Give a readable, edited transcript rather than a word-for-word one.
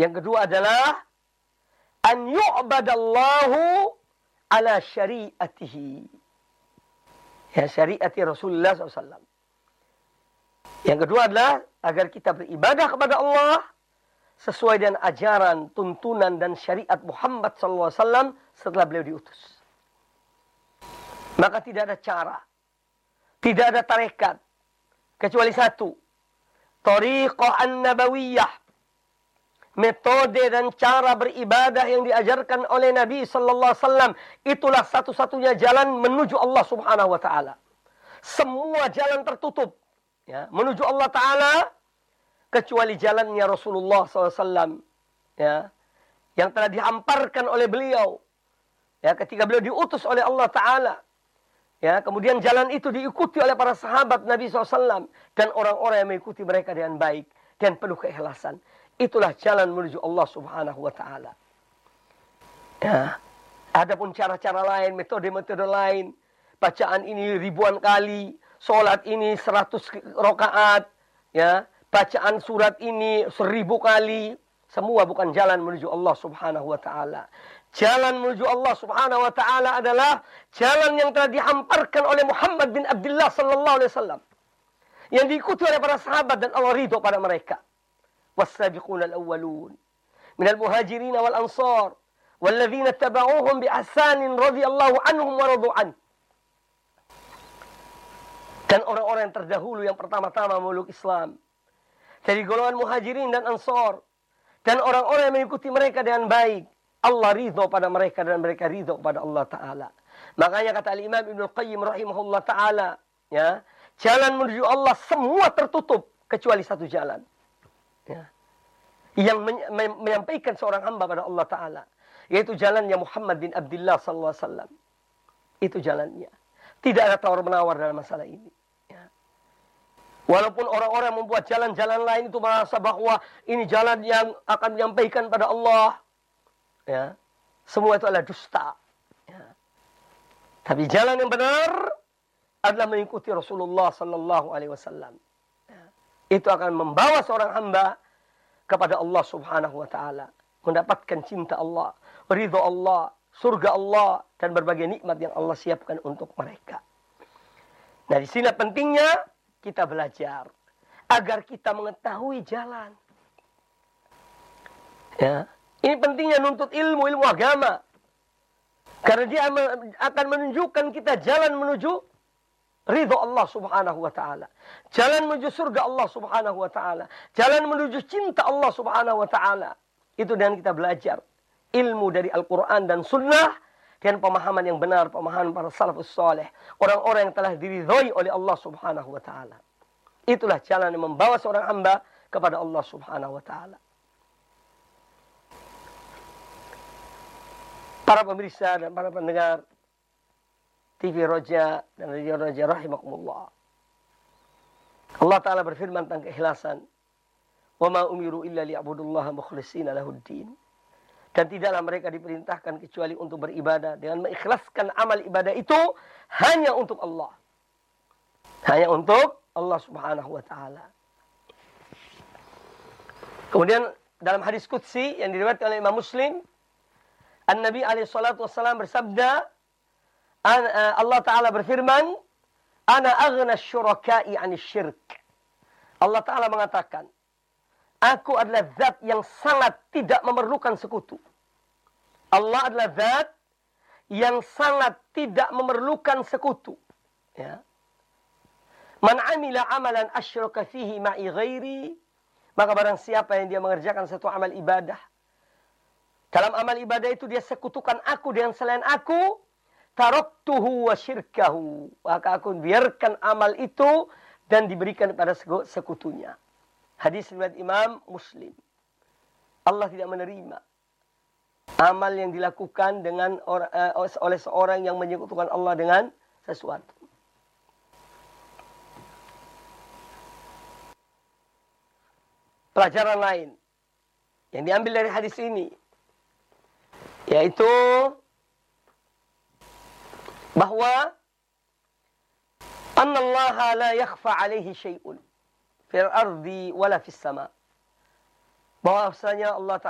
Yang kedua adalah an yu'badallahu ala syari'atihi. Ya, syariati Rasulullah SAW. Yang kedua adalah agar kita beribadah kepada Allah sesuai dengan ajaran, tuntunan dan syariat Muhammad SAW setelah beliau diutus. Maka tidak ada cara, tidak ada tarekat kecuali satu, thariqah an-nabawiyah, metode dan cara beribadah yang diajarkan oleh Nabi sallallahu alaihi wasallam. Itulah satu-satunya jalan menuju Allah Subhanahu wa taala. Semua jalan tertutup, ya, menuju Allah taala kecuali jalannya Rasulullah SAW, ya, yang telah dihamparkan oleh beliau, ya, ketika beliau diutus oleh Allah Taala, ya, kemudian jalan itu diikuti oleh para sahabat Nabi SAW dan orang-orang yang mengikuti mereka dengan baik dan penuh keikhlasan. Itulah jalan menuju Allah Subhanahu Wa Taala. Ya, adapun cara-cara lain, metode-metode lain, bacaan ini ribuan kali, sholat ini 100 rakaat, ya, bacaan surat ini 1000 kali, semua bukan jalan menuju Allah Subhanahu wa taala. Jalan menuju Allah Subhanahu wa taala adalah jalan yang telah dihamparkan oleh Muhammad bin Abdullah sallallahu alaihi wasallam, yang diikuti oleh para sahabat dan Allah ridho pada mereka. Was-sabiquna al-awwalun minal muhajirin wal ansar walladzina tabauhum bi ihsanin radhiyallahu anhum wa radu an. Dan orang-orang yang terdahulu yang pertama-tama memeluk Islam dari golongan muhajirin dan ansar, dan orang-orang yang mengikuti mereka dengan baik, Allah ridho pada mereka dan mereka ridho kepada Allah Ta'ala. Makanya kata Al-Imam Ibnul Qayyim rahimahullah Ta'ala, ya, jalan menuju Allah semua tertutup kecuali satu jalan, ya, yang menyampaikan seorang hamba pada Allah Ta'ala, yaitu jalannya Muhammad bin Abdullah sallallahu alaihi wasallam. Itu jalannya. Tidak ada tawar-menawar dalam masalah ini. Walaupun orang-orang membuat jalan-jalan lain itu merasa bahwa ini jalan yang akan menyampaikan pada Allah, ya, semua itu adalah dusta. Ya. Tapi jalan yang benar adalah mengikuti Rasulullah Sallallahu Alaihi Wasallam. Ya. Itu akan membawa seorang hamba kepada Allah Subhanahu Wa Taala, mendapatkan cinta Allah, ridho Allah, surga Allah, dan berbagai nikmat yang Allah siapkan untuk mereka. Nah, di sini pentingnya kita belajar agar kita mengetahui jalan. Ya, ini pentingnya nuntut ilmu agama, karena dia akan menunjukkan kita jalan menuju ridho Allah Subhanahu wa taala, jalan menuju surga Allah Subhanahu wa taala, jalan menuju cinta Allah Subhanahu wa taala. Itu dengan kita belajar ilmu dari Al-Qur'an dan Sunnah dan pemahaman yang benar, pemahaman para salafus saleh, orang-orang yang telah diridhoi oleh Allah Subhanahu wa taala. Itulah jalan yang membawa seorang hamba kepada Allah Subhanahu wa taala. Para pemirsa dan para pendengar TV Roja dan Radio Roja rahimakumullah. Allah Ta'ala berfirman tentang keikhlasan. Wa ma umiru illa liya'budullaha mukhlishina lahuddin. Dan tidaklah mereka diperintahkan kecuali untuk beribadah dengan mengikhlaskan amal ibadah itu hanya untuk Allah. Hanya untuk Allah Subhanahu wa taala. Kemudian dalam hadis qudsi yang diriwayatkan oleh Imam Muslim, An-Nabi alaihi salatu wassalam bersabda, Allah Ta'ala berfirman, Ana aghna syuraka'i 'anil syirk. Allah Ta'ala mengatakan, Aku adalah zat yang sangat tidak memerlukan sekutu. Allah adalah zat yang sangat tidak memerlukan sekutu. Ya. Man amila amalan asyraka fihi ma'i ghairi, maka barang siapa yang dia mengerjakan satu amal ibadah, dalam amal ibadah itu dia sekutukan aku dengan selain aku, taraktuhu wa syirkahu, maka aku biarkan amal itu dan diberikan pada sekutunya. Hadis riwayat Imam Muslim. Allah tidak menerima amal yang dilakukan dengan oleh seorang yang menyekutukan Allah dengan sesuatu. Pelajaran lain yang diambil dari hadis ini, yaitu bahwa annallaha la yakhfa alaihi syai'un fil ardi wala fis sama. Bahwasanya Allah Ta'ala